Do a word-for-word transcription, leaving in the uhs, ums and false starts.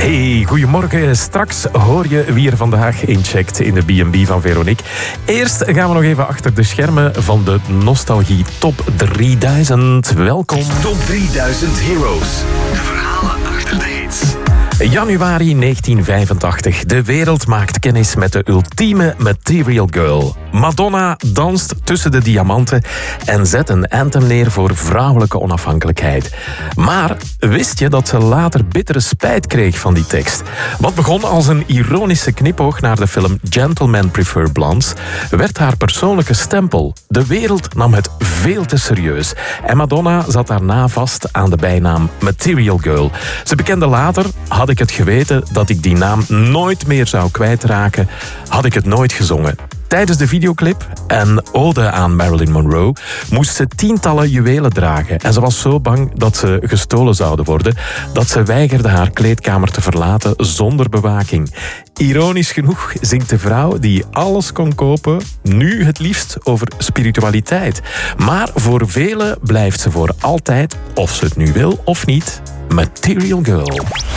Hey, goedemorgen. Straks hoor je wie er vandaag incheckt in de B en B van Veronique. Eerst gaan we nog even achter de schermen van de Nostalgie Top drieduizend. Welkom. Top drieduizend Heroes. De verhalen achter de hits. Januari negentien vijfentachtig. De wereld maakt kennis met de ultieme Material Girl. Madonna danst tussen de diamanten en zet een anthem neer voor vrouwelijke onafhankelijkheid. Maar wist je dat ze later bittere spijt kreeg van die tekst? Wat begon als een ironische knipoog naar de film Gentlemen Prefer Blondes, werd haar persoonlijke stempel. De wereld nam het veel te serieus. En Madonna zat daarna vast aan de bijnaam Material Girl. Ze bekende later: had ik het geweten dat ik die naam nooit meer zou kwijtraken, had ik het nooit gezongen. Tijdens de videoclip, een ode aan Marilyn Monroe, moest ze tientallen juwelen dragen. En ze was zo bang dat ze gestolen zouden worden, dat ze weigerde haar kleedkamer te verlaten zonder bewaking. Ironisch genoeg zingt de vrouw die alles kon kopen nu het liefst over spiritualiteit. Maar voor velen blijft ze voor altijd, of ze het nu wil of niet, Material Girl.